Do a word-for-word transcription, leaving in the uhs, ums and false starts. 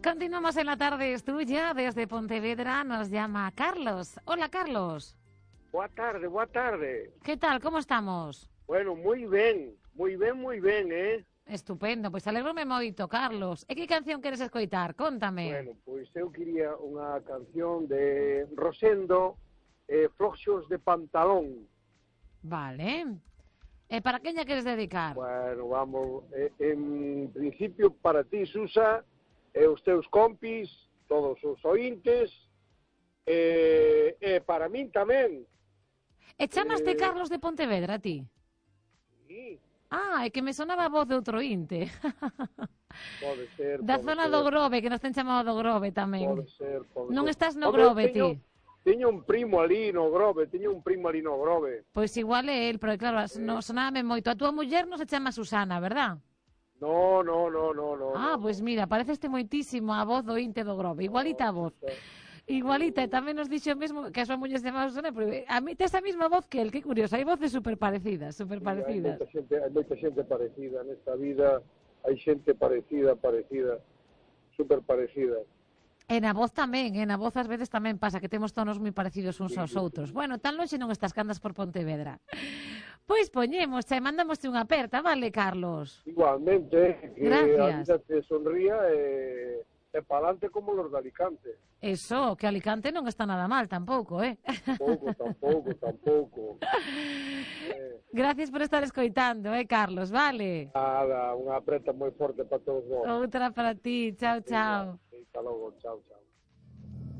Continuamos en la tarde, es tuya. Desde Pontevedra nos llama Carlos. Hola, Carlos. Boa tarde, boa tarde. ¿Qué tal? ¿Cómo estamos? Bueno, moi ben, moi ben, moi ben, eh? Estupendo, pois alegrome moito, Carlos. E que canción queres escoitar? Contame. Bueno, pois eu quería unha canción de Rosendo, eh, Floxos de Pantalón. Vale. E para quen lla queres dedicar? Bueno, vamos, eh, en principio para ti, Susa, e os teus compis, todos os ointes, e, e para min tamén. E chamaste Eh, Carlos de Pontevedra, a ti? Sí, Ah, é que me sonaba a voz de outro inte. pode ser, Da pode zona ser, do Grove, que nos ten chamado do Grove tamén. pode ser, pode Non ser. estás no Home, Grove, teño- ti? Teño un primo ali no Grove, teño un primo ali no Grove. Pois igual é el, pero claro, no, sonábame moito. A túa muller non se chama Susana, verdad? No, no, no, no, no. Ah, no, pois no. mira, pareceste moitísimo a voz do inte do Grove. Igualita a voz. Igualita, e tamén nos dixo mesmo que a súa muller se chamaba Susana, pero a mí tes a mesma voz que el, que curioso. Hai voces super parecidas, super Sí, parecidas. Hai moita xente, hai moita xente parecida nesta vida, hai xente parecida, parecida, super parecida. E na voz tamén, e na voz ás veces tamén pasa que temos tonos moi parecidos uns aos outros. Bueno, tan longe non estás que andas por Pontevedra. Pois poñemos, e mandámoste unha aperta, vale, Carlos? Igualmente, que Gracias. a vida te sonría e, e pa'lante como los de Alicante. Eso, que Alicante non está nada mal tampouco, eh? Tampouco, tampouco, tampouco. Eh, Gracias por estar escoitando, eh, Carlos, vale? nada, unha apreta moi forte para todos vos. Outra para ti, chao, chao. Hasta logo, chao, chao.